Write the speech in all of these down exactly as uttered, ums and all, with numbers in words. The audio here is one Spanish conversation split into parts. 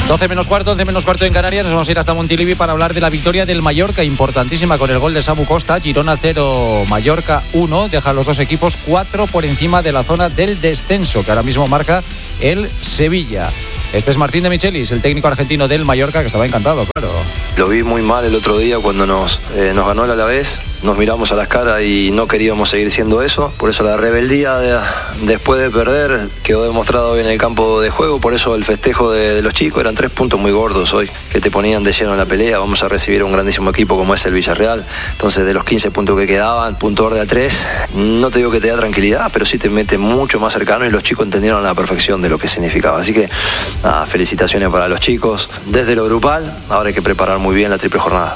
doce menos cuarto, once menos cuarto en Canarias. Nos vamos a ir hasta Montilivi para hablar de la victoria del Mallorca, importantísima con el gol de Samu Costa. Girona cero, Mallorca uno. Deja a los dos equipos cuatro por encima de la zona del descenso, que ahora mismo marca el Sevilla. Este es Martín de Michelis, el técnico argentino del Mallorca, que estaba encantado, claro. Lo vi muy mal el otro día cuando nos, eh, nos ganó el Alavés. Nos miramos a las caras y no queríamos seguir siendo eso. Por eso la rebeldía de, después de perder quedó demostrado hoy en el campo de juego. Por eso el festejo de, de los chicos. Eran tres puntos muy gordos hoy que te ponían de lleno en la pelea. Vamos a recibir un grandísimo equipo como es el Villarreal. Entonces, de los quince puntos que quedaban, punto orden a tres, no te digo que te da tranquilidad, pero sí te mete mucho más cercano y los chicos entendieron a la perfección de lo que significaba. Así que nada, felicitaciones para los chicos. Desde lo grupal, ahora hay que preparar muy bien la triple jornada.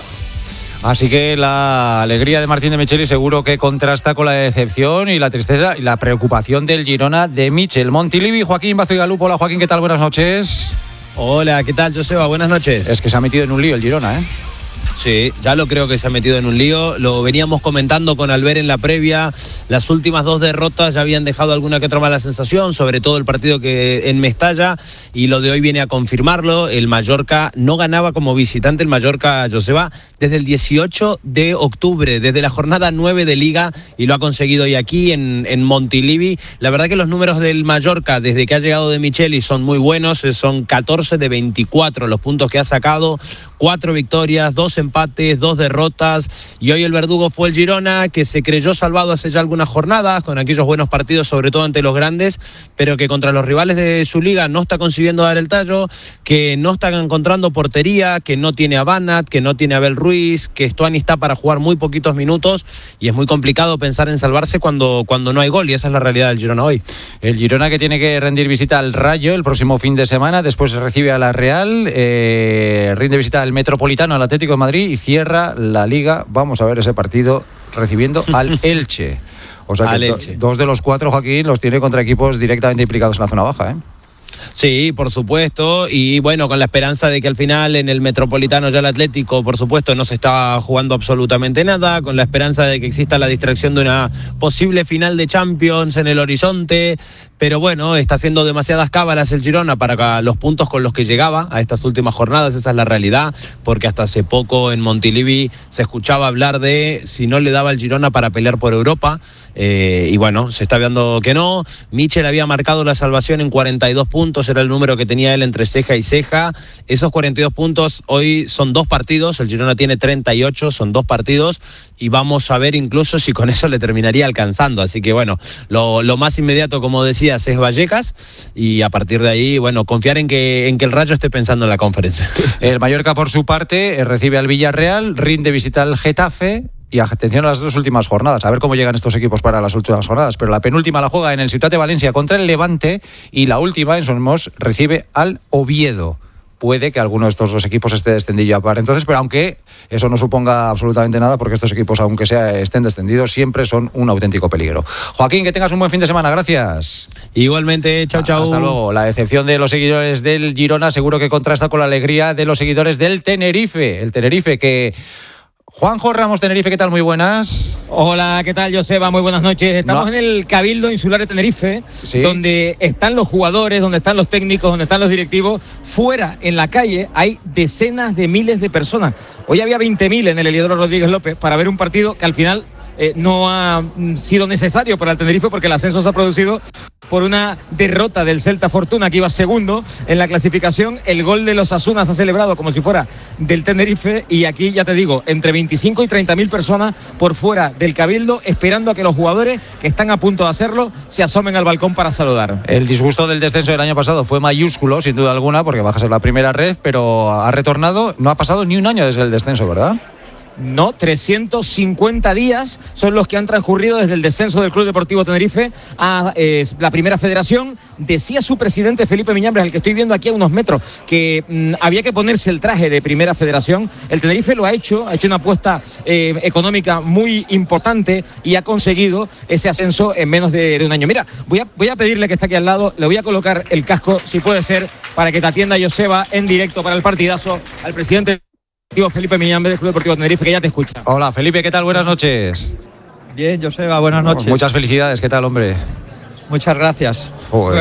Así que la alegría de Martín de Micheli seguro que contrasta con la decepción y la tristeza y la preocupación del Girona de Michel. Montilivi, Joaquín Bazo-Igalupo. Hola Joaquín, ¿qué tal? Buenas noches. Hola, ¿qué tal, Joseba? Buenas noches. Es que se ha metido en un lío el Girona, ¿eh? Sí, ya lo creo que se ha metido en un lío. Lo veníamos comentando con Albert en la previa. Las últimas dos derrotas ya habían dejado alguna que otra mala sensación, sobre todo el partido que en Mestalla, y lo de hoy viene a confirmarlo. El Mallorca no ganaba como visitante, el Mallorca, Joseba, desde el dieciocho de octubre, desde la jornada nueve de Liga, y lo ha conseguido hoy aquí en, en Montilivi. La verdad que los números del Mallorca desde que ha llegado de Micheli son muy buenos. Son catorce de veinticuatro los puntos que ha sacado, cuatro victorias, dos empates, dos derrotas, y hoy el verdugo fue el Girona, que se creyó salvado hace ya algunas jornadas con aquellos buenos partidos, sobre todo ante los grandes, pero que contra los rivales de su liga no está consiguiendo dar el tallo, que no está encontrando portería, que no tiene a Banat, que no tiene a Abel Ruiz, que Stuani está para jugar muy poquitos minutos, y es muy complicado pensar en salvarse cuando, cuando no hay gol, y esa es la realidad del Girona hoy. El Girona, que tiene que rendir visita al Rayo el próximo fin de semana, después recibe a la Real, eh, rinde visita al Metropolitano, al Atlético de Madrid, y cierra la Liga. Vamos a ver ese partido recibiendo al Elche. O sea que do, dos de los cuatro, Joaquín, los tiene contra equipos directamente implicados en la zona baja, ¿eh? Sí, por supuesto, y bueno, con la esperanza de que al final en el Metropolitano ya el Atlético, por supuesto, no se está jugando absolutamente nada, con la esperanza de que exista la distracción de una posible final de Champions en el horizonte, pero bueno, está haciendo demasiadas cábalas el Girona para los puntos con los que llegaba a estas últimas jornadas. Esa es la realidad, porque hasta hace poco en Montilivi se escuchaba hablar de si no le daba el Girona para pelear por Europa, eh, y bueno, se está viendo que no. Michel había marcado la salvación en cuarenta y dos puntos, era el número que tenía él entre ceja y ceja. Esos cuarenta y dos puntos hoy son dos partidos, el Girona tiene treinta y ocho, son dos partidos, y vamos a ver incluso si con eso le terminaría alcanzando. Así que bueno, lo, lo más inmediato, como decías, es Vallecas, y a partir de ahí, bueno, confiar en que, en que el Rayo esté pensando en la conferencia. El Mallorca, por su parte, recibe al Villarreal, rinde visita al Getafe. Y atención a las dos últimas jornadas, a ver cómo llegan estos equipos para las últimas jornadas. Pero la penúltima la juega en el Ciutat de Valencia contra el Levante, y la última en Somos recibe al Oviedo. Puede que alguno de estos dos equipos esté descendido para entonces, pero aunque eso no suponga absolutamente nada, porque estos equipos, aunque sea estén descendidos, siempre son un auténtico peligro. Joaquín, que tengas un buen fin de semana, gracias. Igualmente, chao, chao. Hasta luego. La decepción de los seguidores del Girona seguro que contrasta con la alegría de los seguidores del Tenerife. El Tenerife que... Juanjo Ramos, Tenerife, ¿qué tal? Muy buenas. Hola, ¿qué tal, Joseba? Muy buenas noches. Estamos no. en el Cabildo Insular de Tenerife, ¿sí? Donde están los jugadores, donde están los técnicos, donde están los directivos. Fuera, en la calle, hay decenas de miles de personas. Hoy había veinte mil en el Heliodoro Rodríguez López para ver un partido que al final eh, no ha sido necesario para el Tenerife, porque el ascenso se ha producido por una derrota del Celta Fortuna, que iba segundo en la clasificación. El gol de los Osasuna se ha celebrado como si fuera del Tenerife, y aquí, ya te digo, entre veinticinco y treinta mil personas por fuera del Cabildo, esperando a que los jugadores que están a punto de hacerlo se asomen al balcón para saludar. El disgusto del descenso del año pasado fue mayúsculo, sin duda alguna, porque baja a ser la primera red, pero ha retornado. No ha pasado ni un año desde el descenso, ¿verdad? No, trescientos cincuenta días son los que han transcurrido desde el descenso del Club Deportivo Tenerife a eh, la Primera Federación. Decía su presidente, Felipe Miñambres, al que estoy viendo aquí a unos metros, que mmm, había que ponerse el traje de Primera Federación. El Tenerife lo ha hecho, ha hecho una apuesta eh, económica muy importante y ha conseguido ese ascenso en menos de, de un año. Mira, voy a, voy a pedirle, que está aquí al lado, le voy a colocar el casco, si puede ser, para que te atienda Joseba en directo para el partidazo, al presidente Felipe Miñambres del Club Deportivo Tenerife, que ya te escucha. Hola, Felipe, ¿qué tal? Buenas noches. Bien, Joseba, buenas noches. Muchas felicidades, ¿qué tal, hombre? Muchas gracias. Joder. Bueno,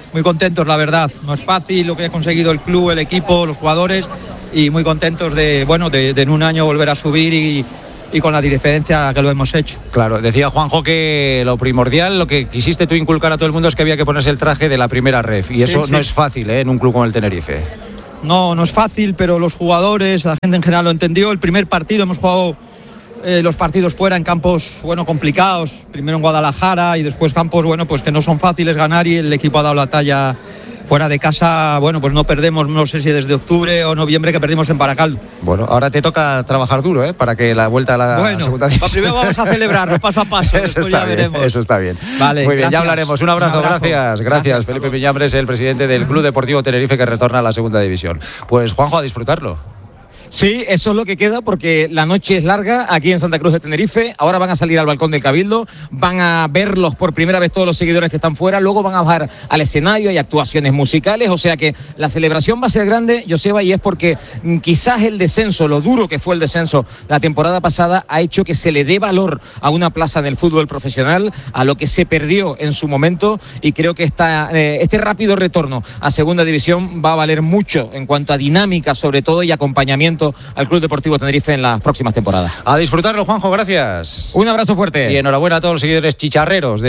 muy contentos, la verdad. No es fácil lo que ha conseguido el club, el equipo, los jugadores, y muy contentos de, bueno, de, de en un año volver a subir y, y con la diferencia que lo hemos hecho. Claro, decía Juanjo que lo primordial, lo que quisiste tú inculcar a todo el mundo es que había que ponerse el traje de la primera ref, y eso sí, sí. no es fácil, ¿eh? En un club como el Tenerife. No, no es fácil, pero los jugadores, la gente en general lo entendió. El primer partido hemos jugado eh, los partidos fuera en campos, bueno, complicados, primero en Guadalajara y después campos, bueno, pues que no son fáciles ganar, y el equipo ha dado la talla. Fuera de casa, bueno, pues no perdemos, no sé si desde octubre o noviembre que perdimos en Baracaldo. Bueno, ahora te toca trabajar duro, ¿eh? Para que la vuelta a la bueno, segunda división. Primero vamos a celebrarlo paso a paso. Eso está ya bien, veremos. eso está bien. Vale, muy bien, gracias. ya hablaremos. Un abrazo, Un abrazo. gracias, gracias. Gracias, Felipe Piñambres, el presidente del Club Deportivo Tenerife, que retorna a la segunda división. Pues Juanjo, a disfrutarlo. Sí, eso es lo que queda, porque la noche es larga aquí en Santa Cruz de Tenerife. Ahora van a salir al balcón del Cabildo, van a verlos por primera vez todos los seguidores que están fuera, luego van a bajar al escenario, hay actuaciones musicales, o sea que la celebración va a ser grande, Joseba, y es porque mm, quizás el descenso, lo duro que fue el descenso la temporada pasada, ha hecho que se le dé valor a una plaza en el fútbol profesional, a lo que se perdió en su momento, y creo que esta, eh, este rápido retorno a segunda división va a valer mucho en cuanto a dinámica, sobre todo, y acompañamiento al Club Deportivo Tenerife en las próximas temporadas. A disfrutarlo, Juanjo, gracias. Un abrazo fuerte. Y enhorabuena a todos los seguidores chicharreros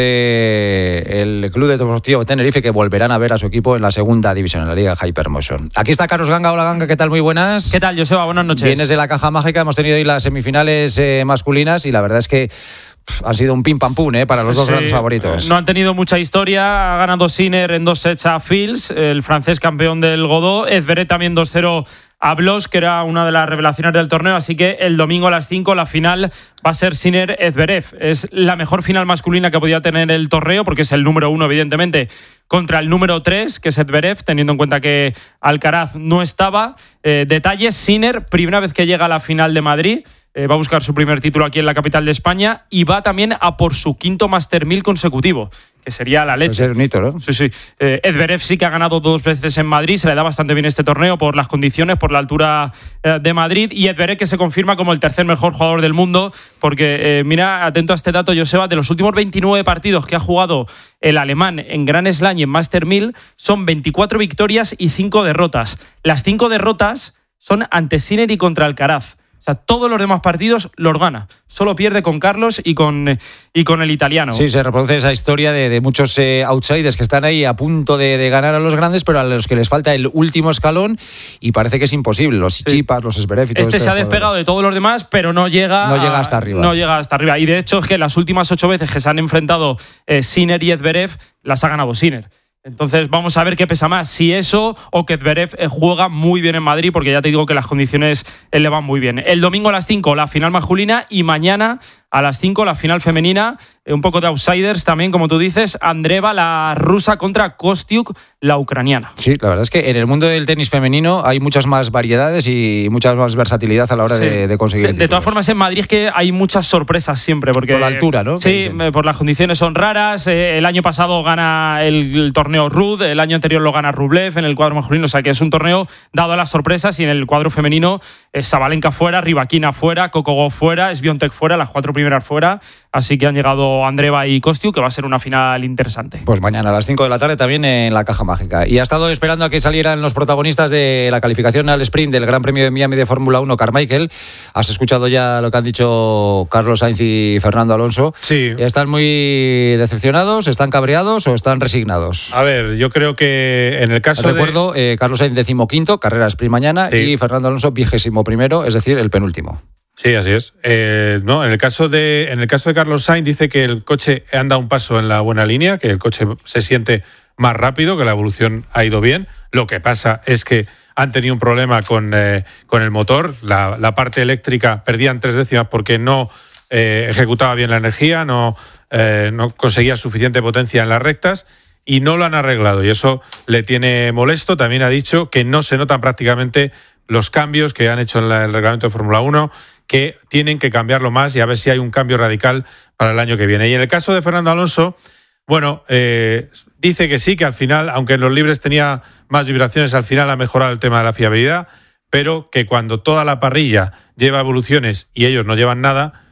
del Club Deportivo Tenerife, que volverán a ver a su equipo en la segunda división, en la Liga Hypermotion. Aquí está Carlos Ganga. Hola, Ganga, ¿qué tal? Muy buenas. ¿Qué tal, Joseba? Buenas noches. Vienes de la Caja Mágica, hemos tenido hoy las semifinales eh, masculinas, y la verdad es que han sido un pim pam pum, ¿eh? Para los dos sí, grandes favoritos. No han tenido mucha historia. Ha ganado Sinner en dos sets a Fils, el francés campeón del Godó. Edveret también dos cero a Bloch, que era una de las revelaciones del torneo. Así que el domingo a las cinco la final va a ser Sinner-Edverev. Es la mejor final masculina que podía tener el torneo, porque es el número uno, evidentemente, contra el número tres, que es Edverev, teniendo en cuenta que Alcaraz no estaba. Eh, detalles: Sinner, primera vez que llega a la final de Madrid. Eh, va a buscar su primer título aquí en la capital de España, y va también a por su quinto Master mil consecutivo, que sería la leche. Es un hito, ¿no? Sí, sí. Eh, Edverev sí que ha ganado dos veces en Madrid, se le da bastante bien este torneo por las condiciones, por la altura eh, de Madrid, y Edverev, que se confirma como el tercer mejor jugador del mundo, porque eh, mira, atento a este dato, Joseba, de los últimos veintinueve partidos que ha jugado el alemán en Grand Slam y en Master mil, son veinticuatro victorias y cinco derrotas. Las cinco derrotas son ante Sinner y contra Alcaraz. O sea, todos los demás partidos los gana. Solo pierde con Carlos y con, y con el italiano. Sí, se reproduce esa historia de, de muchos eh, outsiders que están ahí a punto de, de ganar a los grandes, pero a los que les falta el último escalón, y parece que es imposible. Los Tsitsipas, sí. los Zverev y todo Este se ha despegado jugadores. de todos los demás, pero no llega, no llega hasta arriba. No llega hasta arriba. Y de hecho es que las últimas ocho veces que se han enfrentado eh, Sinner y Edverev, las ha ganado Sinner. Entonces vamos a ver qué pesa más, si eso o que Zverev eh, juega muy bien en Madrid, porque ya te digo que las condiciones eh, le van muy bien. El domingo a las cinco la final masculina, y mañana a las cinco la final femenina. Eh, un poco de outsiders también, como tú dices. Andreeva, la rusa, contra Kostiuk, la ucraniana. Sí, la verdad es que en el mundo del tenis femenino hay muchas más variedades y mucha más versatilidad a la hora sí. de, de conseguir de, de todas formas, en Madrid es que hay muchas sorpresas siempre, porque por la altura, ¿no? Sí, por las condiciones son raras. Eh, el año pasado gana el, el torneo Ruud, el año anterior lo gana Rublev en el cuadro masculino, o sea que es un torneo dado a las sorpresas. Y en el cuadro femenino es Sabalenka fuera, Rybakina fuera, Coco Gauff fuera, Swiatek fuera, las cuatro primeras fuera. Así que han llegado Andreeva y Kostiuk, que va a ser una final interesante. Pues mañana a las cinco de la tarde también en la Caja Mágica. Y ha estado esperando a que salieran los protagonistas de la calificación al sprint del Gran Premio de Miami de Fórmula uno, Carmichael. Has escuchado ya lo que han dicho Carlos Sainz y Fernando Alonso. Sí. ¿Están muy decepcionados, están cabreados o están resignados? A ver, yo creo que en el caso Recuerdo, de... eh, Carlos Sainz decimoquinto, carrera sprint mañana, sí. y Fernando Alonso vigésimo primero, es decir, el penúltimo. Sí, así es. Eh, no, en el caso de en el caso de Carlos Sainz dice que el coche anda un paso en la buena línea, que el coche se siente más rápido, que la evolución ha ido bien. Lo que pasa es que han tenido un problema con, eh, con el motor. La, la parte eléctrica perdían tres décimas porque no eh, ejecutaba bien la energía, no, eh, no conseguía suficiente potencia en las rectas, y no lo han arreglado. Y eso le tiene molesto. También ha dicho que no se notan prácticamente los cambios que han hecho en la, el reglamento de Fórmula uno, que tienen que cambiarlo más y a ver si hay un cambio radical para el año que viene. Y en el caso de Fernando Alonso, bueno, eh, dice que sí, que al final, aunque en los libres tenía más vibraciones, al final ha mejorado el tema de la fiabilidad, pero que cuando toda la parrilla lleva evoluciones y ellos no llevan nada,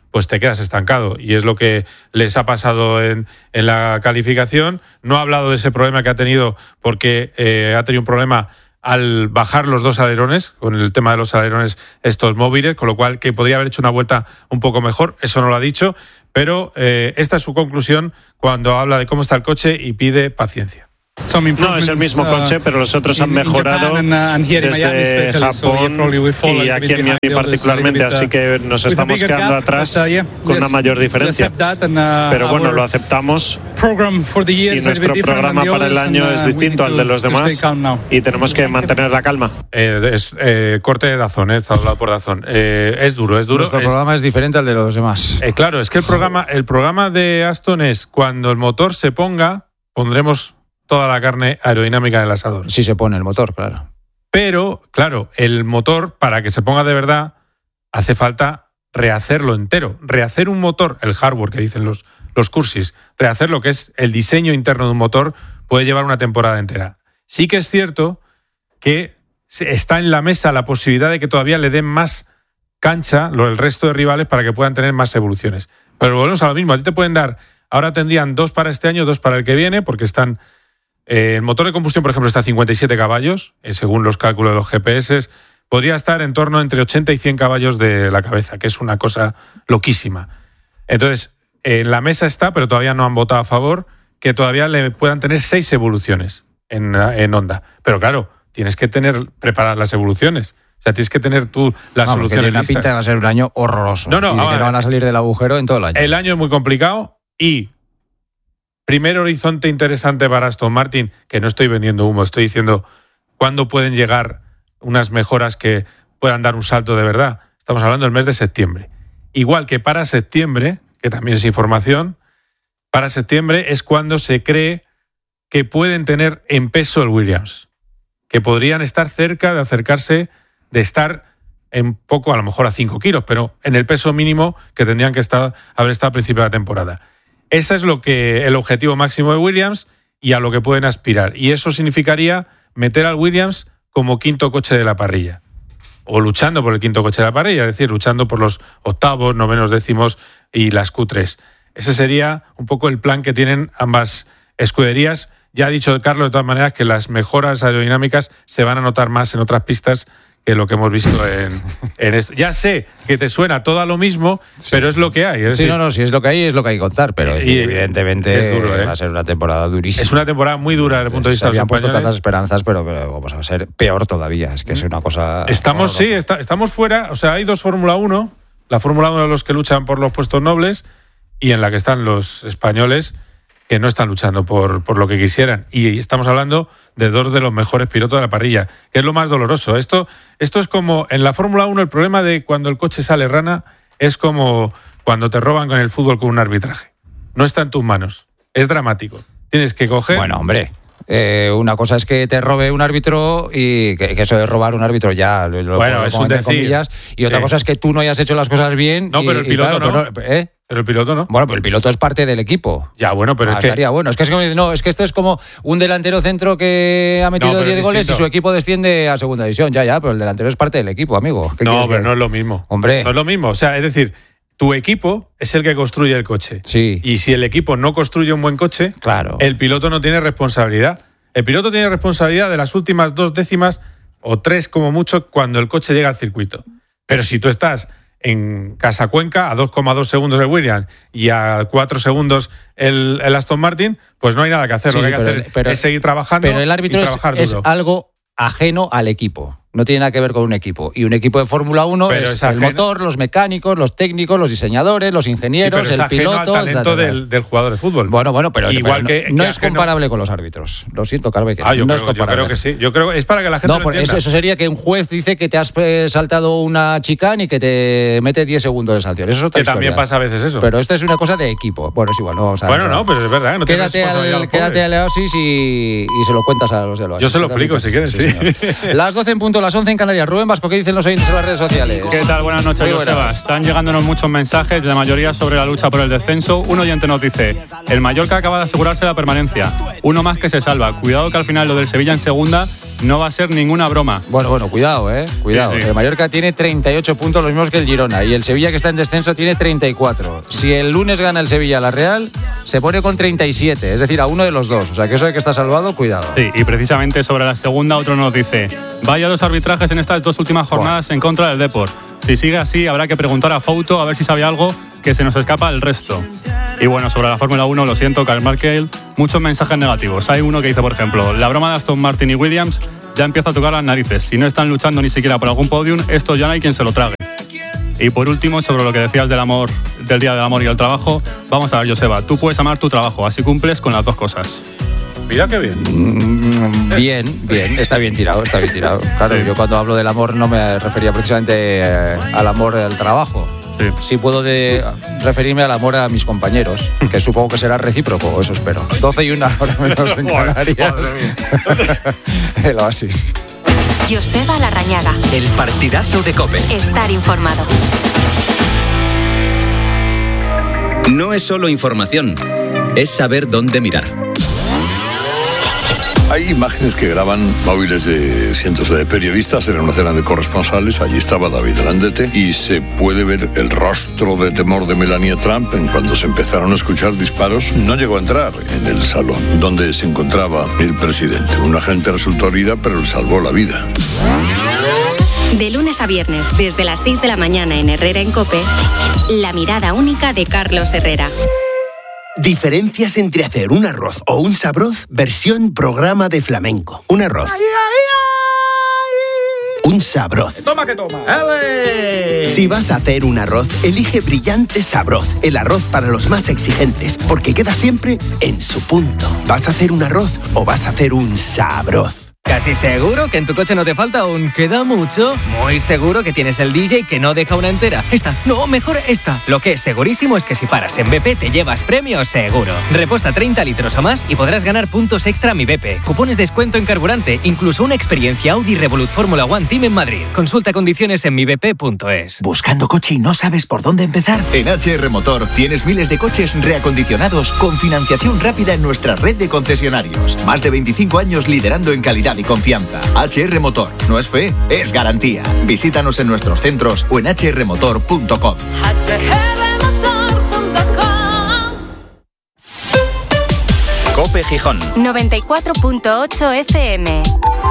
pues te quedas estancado. Y es lo que les ha pasado en, en la calificación. No ha hablado de ese problema que ha tenido porque eh, ha tenido un problema al bajar los dos alerones, con el tema de los alerones estos móviles, con lo cual que podría haber hecho una vuelta un poco mejor, eso no lo ha dicho, pero eh, esta es su conclusión cuando habla de cómo está el coche y pide paciencia. No es el mismo coche, pero los otros han mejorado desde Japón y aquí en Miami particularmente, así que nos estamos quedando atrás con una mayor diferencia. Pero bueno, lo aceptamos y nuestro programa para el año es distinto al de los demás y tenemos que mantener la calma. Eh, es eh, corte de Dazón, eh, está hablado por Dazón. Eh, es duro, es duro. Nuestro es, programa es diferente al de los demás. Eh, claro, es que el programa, el programa de Aston es cuando el motor se ponga, pondremos toda la carne aerodinámica en el asador. Si se pone el motor, claro. Pero, claro, el motor, para que se ponga de verdad, hace falta rehacerlo entero. Rehacer un motor, el hardware que dicen los, los cursis, rehacer lo que es el diseño interno de un motor puede llevar una temporada entera. Sí que es cierto que está en la mesa la posibilidad de que todavía le den más cancha el resto de rivales para que puedan tener más evoluciones. Pero volvemos a lo mismo. A ti te pueden dar, ahora tendrían dos para este año, dos para el que viene, porque están... Eh, el motor de combustión, por ejemplo, está a cincuenta y siete caballos, eh, según los cálculos de los G P S. Podría estar en torno entre ochenta y cien caballos de la cabeza, que es una cosa loquísima. Entonces, eh, en la mesa está, pero todavía no han votado a favor, que todavía le puedan tener seis evoluciones en, en Honda. Pero claro, tienes que tener preparadas las evoluciones. O sea, tienes que tener tú las Vamos, soluciones tiene una listas. pinta de va a ser un año horroroso. No, no, y de ahora, que no van a salir del agujero en todo el año. El año es muy complicado y... Primer horizonte interesante para Aston Martin, que no estoy vendiendo humo, estoy diciendo cuándo pueden llegar unas mejoras que puedan dar un salto de verdad. Estamos hablando del mes de septiembre. Igual que para septiembre, que también es información, para septiembre es cuando se cree que pueden tener en peso el Williams, que podrían estar cerca de acercarse, de estar en poco, a lo mejor a cinco kilos, pero en el peso mínimo que tendrían que estar, haber estado a principio de la temporada. Ese es lo que el objetivo máximo de Williams y a lo que pueden aspirar. Y eso significaría meter al Williams como quinto coche de la parrilla. O luchando por el quinto coche de la parrilla, es decir, luchando por los octavos, novenos, décimos y las Q tres. Ese sería un poco el plan que tienen ambas escuderías. Ya ha dicho Carlos, de todas maneras, que las mejoras aerodinámicas se van a notar más en otras pistas que lo que hemos visto en, en esto. Ya sé que te suena todo a lo mismo, sí, pero es lo que hay. Es sí, decir, no, no, si es lo que hay, es lo que hay que contar, pero y, evidentemente es duro, ¿eh? Va a ser una temporada durísima. Es una temporada muy dura desde el punto de vista de los españoles. Se habían puesto tantas esperanzas, pero, pero vamos a ser peor todavía. Es que es una cosa... Estamos, sí, está, estamos fuera. O sea, hay dos Fórmula uno. La Fórmula uno de los que luchan por los puestos nobles y en la que están los españoles que no están luchando por, por lo que quisieran. Y estamos hablando de dos de los mejores pilotos de la parrilla, que es lo más doloroso. Esto, esto es como en la Fórmula uno, el problema de cuando el coche sale rana es como cuando te roban con el fútbol con un arbitraje. No está en tus manos. Es dramático. Tienes que coger... Bueno, hombre... Eh, una cosa es que te robe un árbitro y que, que eso de robar un árbitro ya lo bueno, es un decir, comillas, y otra eh. cosa es que tú no hayas hecho las cosas bien. No, y, pero el piloto y claro, no. Pero, ¿eh? Pero el piloto no. Bueno, pero el piloto es parte del equipo. Ya, bueno, pero ah, es que... estaría bueno. Es que es como, no, es que esto es como un delantero centro que ha metido no, diez goles y su equipo desciende a segunda división. Ya, ya, pero el delantero es parte del equipo, amigo. No, pero que... no es lo mismo. Hombre. No es lo mismo. O sea, es decir... Tu equipo es el que construye el coche. Sí. Y si el equipo no construye un buen coche, claro, el piloto no tiene responsabilidad. El piloto tiene responsabilidad de las últimas dos décimas o tres como mucho cuando el coche llega al circuito. Pero si tú estás en Casacuenca a dos coma dos segundos el Williams y a cuatro segundos el, el Aston Martin, pues no hay nada que hacer. Sí, Lo que hay que hacer pero, es seguir trabajando. Pero el árbitro y trabajar es, duro. es algo ajeno al equipo. No tiene nada que ver con un equipo. Y un equipo de Fórmula uno pero es, es el motor, los mecánicos, los técnicos, los diseñadores, los ingenieros, sí, pero es el piloto. Al talento da, da, da. Del, del jugador de fútbol. Bueno, bueno, pero, Igual pero que, no, no que es ajeno... comparable con los árbitros. Lo siento, Carve, que ah, yo no creo, es comparable. Yo creo que sí. Yo creo es para que la gente no, lo por entienda. Eso, eso sería que un juez dice que te has saltado una chicane y que te mete diez segundos de sanción. Eso es otra que historia. También pasa a veces eso. Pero esto es una cosa de equipo. Bueno, es igual. No vamos a bueno, no, pero es verdad. No quédate al, quédate al Oasis y, y se lo cuentas a los de los Yo se lo explico si quieres, sí. sí. Las doce en punto. punto, las once en Canarias. Rubén Vasco, ¿qué dicen los oyentes en las redes sociales? ¿Qué tal? Buenas noches, Muy Joseba. buenas. Están llegándonos muchos mensajes, la mayoría sobre la lucha por el descenso. Un oyente nos dice: el Mallorca acaba de asegurarse la permanencia. Uno más que se salva. Cuidado que al final lo del Sevilla en segunda no va a ser ninguna broma. Bueno, bueno, cuidado, eh. Cuidado. Sí, sí. El Mallorca tiene treinta y ocho puntos, los mismos que el Girona. Y el Sevilla, que está en descenso, tiene treinta y cuatro. Si el lunes gana el Sevilla a la Real, se pone con treinta y siete. Es decir, a uno de los dos. O sea, que eso de que está salvado, cuidado. Sí, y precisamente sobre la segunda otro nos dice: vaya dos arbitrajes en estas dos últimas jornadas bueno. en contra del Depor. Si sigue así, habrá que preguntar a Fouto a ver si sabe algo que se nos escapa al resto. Y bueno, sobre la Fórmula uno, lo siento, Karl Markel, muchos mensajes negativos. Hay uno que dice, por ejemplo: la broma de Aston Martin y Williams ya empieza a tocar las narices. Si no están luchando ni siquiera por algún podium, esto ya no hay quien se lo trague. Y por último, sobre lo que decías del amor, del Día del Amor y el trabajo, vamos a ver, Joseba, tú puedes amar tu trabajo, así cumples con las dos cosas. Mira qué bien. Mm, bien, bien, está bien tirado, está bien tirado. Claro, sí. Yo cuando hablo del amor no me refería precisamente eh, al amor del trabajo. Sí, sí puedo de referirme al amor a mis compañeros, que supongo que será recíproco, eso espero. doce y una, ahora menos en Canarias. El Oasis. Joseba Larrañaga. El partidazo de COPE. Estar informado. No es solo información, es saber dónde mirar. Hay imágenes que graban móviles de cientos de periodistas en una cena de corresponsales. Allí estaba David Landete y se puede ver el rostro de temor de Melania Trump en cuando se empezaron a escuchar disparos. No llegó a entrar en el salón donde se encontraba el presidente. Un agente resultó herida, pero le salvó la vida. De lunes a viernes, desde las seis de la mañana en Herrera en COPE, la mirada única de Carlos Herrera. Diferencias entre hacer un arroz o un sabroz, versión programa de flamenco. Un arroz. Ay, ay, ay. Un sabroz. Toma que toma. ¡Ale! Si vas a hacer un arroz, elige Brillante Sabroz, el arroz para los más exigentes, porque queda siempre en su punto. ¿Vas a hacer un arroz o vas a hacer un sabroz? ¿Casi seguro que en tu coche no te falta un queda mucho? Muy seguro que tienes el D J que no deja una entera. Esta, no, mejor esta. Lo que es segurísimo es que si paras en B P te llevas premio seguro. Reposta treinta litros o más y podrás ganar puntos extra a Mi B P, cupones de descuento en carburante, incluso una experiencia Audi Revolut Fórmula One Team en Madrid. Consulta condiciones en mi b p punto es. ¿Buscando coche y no sabes por dónde empezar? En H R Motor tienes miles de coches reacondicionados con financiación rápida en nuestra red de concesionarios. Más de veinticinco años liderando en calidad y confianza. H R Motor. No es fe, es garantía. Visítanos en nuestros centros o en h r motor punto com. hache erre motor punto com. COPE Gijón. noventa y cuatro punto ocho F M.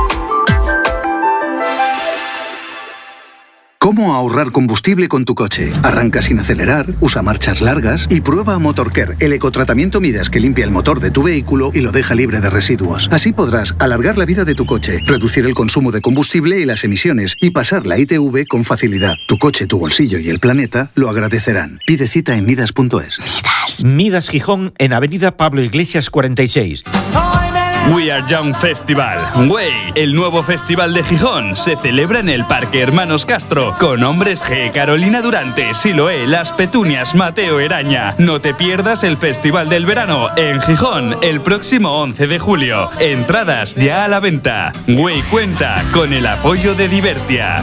¿Cómo ahorrar combustible con tu coche? Arranca sin acelerar, usa marchas largas y prueba Motorcare, el ecotratamiento Midas que limpia el motor de tu vehículo y lo deja libre de residuos. Así podrás alargar la vida de tu coche, reducir el consumo de combustible y las emisiones y pasar la I T V con facilidad. Tu coche, tu bolsillo y el planeta lo agradecerán. Pide cita en midas punto es. Midas. Midas Gijón en Avenida Pablo Iglesias cuarenta y seis. We Are Young Festival. Way, el nuevo festival de Gijón, se celebra en el Parque Hermanos Castro, con Hombres G, Carolina Durante, Siloé, Las Petunias, Mateo Eraña. No te pierdas el Festival del Verano en Gijón el próximo once de julio. Entradas ya a la venta. Way cuenta con el apoyo de Divertia.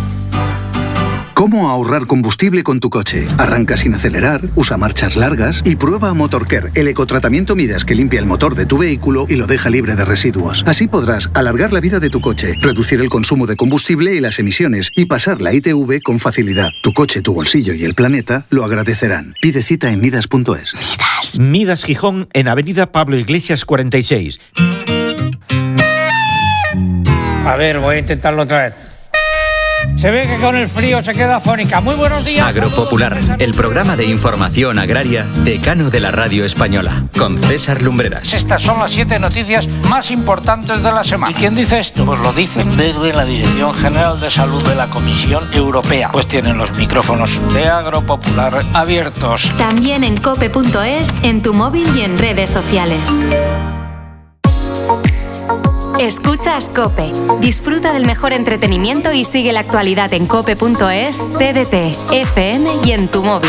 ¿Cómo ahorrar combustible con tu coche? Arranca sin acelerar, usa marchas largas y prueba Motorcare, el ecotratamiento Midas que limpia el motor de tu vehículo y lo deja libre de residuos. Así podrás alargar la vida de tu coche, reducir el consumo de combustible y las emisiones y pasar la I T V con facilidad. Tu coche, tu bolsillo y el planeta lo agradecerán. Pide cita en midas punto es. Midas. Midas Gijón en Avenida Pablo Iglesias cuarenta y seis. A ver, voy a intentarlo otra vez. Se ve que con el frío se queda afónica. Muy buenos días. Agropopular, el programa de información agraria decano de la radio española, con César Lumbreras. Estas son las siete noticias más importantes de la semana. ¿Y quién dice esto? Pues lo dicen desde la Dirección General de Salud de la Comisión Europea. Pues tienen los micrófonos de Agropopular abiertos. También en cope punto es, en tu móvil y en redes sociales. Escuchas COPE. Disfruta del mejor entretenimiento y sigue la actualidad en cope punto es, T D T, F M y en tu móvil.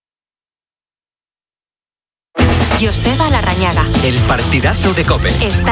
Joseba Larrañaga. El partidazo de COPE. Está